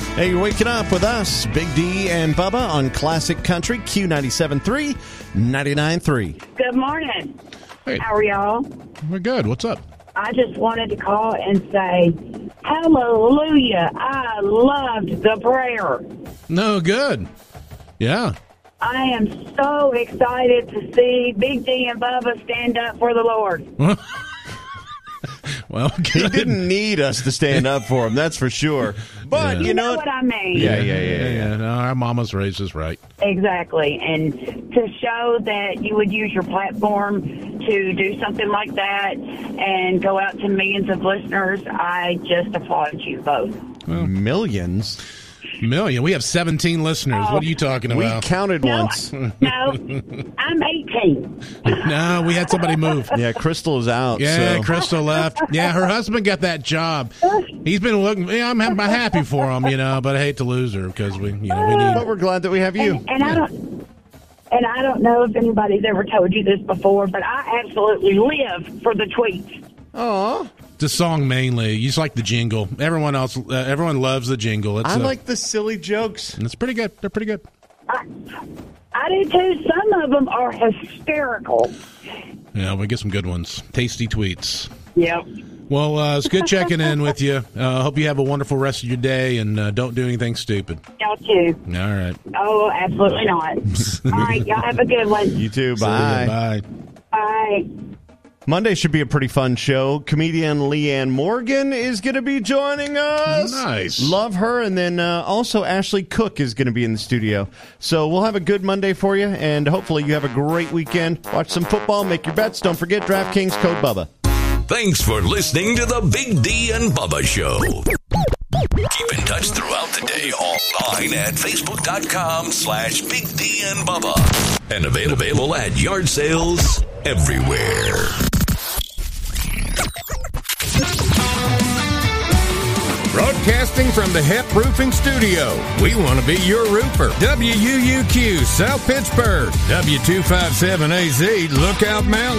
Hey, you're waking up with us, Big D and Bubba on Classic Country, Q97.3, 99.3. Good morning. Hey. How are y'all? We're good. What's up? I just wanted to call and say, hallelujah, I loved the prayer. No, good. Yeah. I am so excited to see Big D and Bubba stand up for the Lord. Well, He didn't need us to stand up for him, that's for sure. But, You know what I mean? Yeah. No, our mama's raised us right. Exactly. And to show that you would use your platform to do something like that and go out to millions of listeners, I just applaud you both. Millions? Million. We have 17 listeners. What are you talking We about? counted once. No, I'm 18. No, we had somebody move. Yeah, Crystal is out. Yeah, so. Crystal left. Yeah, her husband got that job. He's been looking. Yeah, I'm happy for him, but I hate to lose her because we need. But we're glad that we have you. And I don't know if anybody's ever told you this before, but I absolutely live for the tweets. Aw. The song mainly. You just like the jingle. Everyone else, everyone loves the jingle. I like the silly jokes. It's pretty good. They're pretty good. I do too. Some of them are hysterical. Yeah, we get some good ones. Tasty tweets. Yep. Well, it's good checking in with you. Hope you have a wonderful rest of your day and don't do anything stupid. Y'all too. All right. Oh, absolutely not. All right, y'all have a good one. You too. Bye. Bye. Bye. Monday should be a pretty fun show. Comedian Leanne Morgan is going to be joining us. Nice. Love her. And then also Ashley Cook is going to be in the studio. So we'll have a good Monday for you, and hopefully you have a great weekend. Watch some football, make your bets. Don't forget DraftKings code Bubba. Thanks for listening to the Big D and Bubba Show. Keep in touch throughout the day online at Facebook.com/Big D and Bubba. And available at yard sales everywhere. Broadcasting from the HEP Roofing Studio. We want to be your roofer. WUUQ, South Pittsburgh. W257AZ, Lookout Mountain.